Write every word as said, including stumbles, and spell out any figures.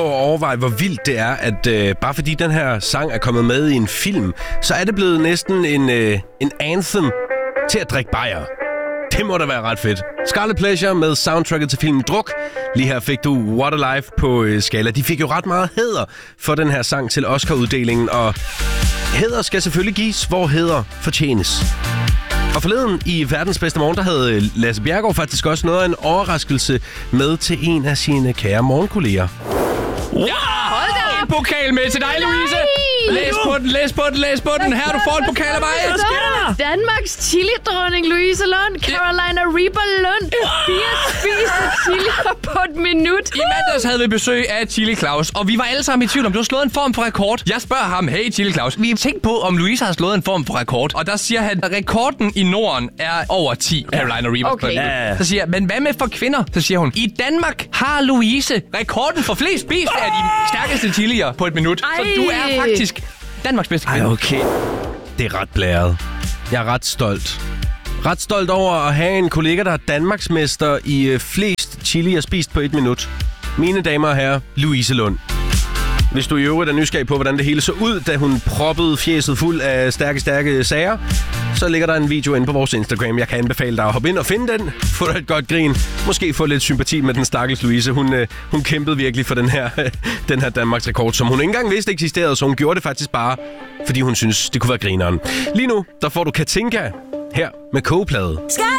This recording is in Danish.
prøv at overveje, hvor vildt det er, at øh, bare fordi den her sang er kommet med i en film, så er det blevet næsten en, øh, en anthem til at drikke bajer. Det må da være ret fedt. Scarlet Pleasure med soundtracket til filmen Druk. Lige her fik du What a Life på øh, skala. De fik jo ret meget hæder for den her sang til Oscar-uddelingen, og hæder skal selvfølgelig gives, hvor hæder fortjenes. Og forleden i Verdens Bedste Morgen, der havde Lasse Bjerregaard faktisk også noget af en overraskelse med til en af sine kære morgenkolleger. Wow! Hold da! En pokal med til dig, Louise! Læs på den, læs på den, læs på den. Her du får en pokal af mig. Hvad sker der? Danmarks chili-dronning Louise Lund, Carolina Reaper Lund. Fire spiste chilier på et minut. I mandags havde vi besøg af Chili Claus, og vi var alle sammen i tvivl om, du har slået en form for rekord. Jeg spørger ham, hey Chili Claus, vi har tænkt på, om Louise har slået en form for rekord. Og der siger han, at rekorden i Norden er over ti Carolina Reaper. Okay. Ja. Så siger jeg, men hvad med for kvinder? Så siger hun, i Danmark har Louise rekorden for flest spist af de stærkeste chilier på et minut. Ej. Så du er faktisk Danmarks bedste kvinde. Ej, okay. Det er ret blæret. Jeg er ret stolt. Ret stolt over at have en kollega, der er Danmarksmester i øh, flest chilier spist på et minut. Mine damer og herrer, Louise Lund. Hvis du i øvrigt er nysgerrig på, hvordan det hele så ud, da hun proppede fjeset fuld af stærke, stærke sager, så ligger der en video inde på vores Instagram. Jeg kan anbefale dig at hoppe ind og finde den. Få dig et godt grin. Måske få lidt sympati med den stakkels Louise. Hun, øh, hun kæmpede virkelig for den her, den her Danmarks rekord, som hun ikke engang vidste eksisterede, så hun gjorde det faktisk bare, fordi hun synes, det kunne være grineren. Lige nu, der får du Katinka her med kogeplade.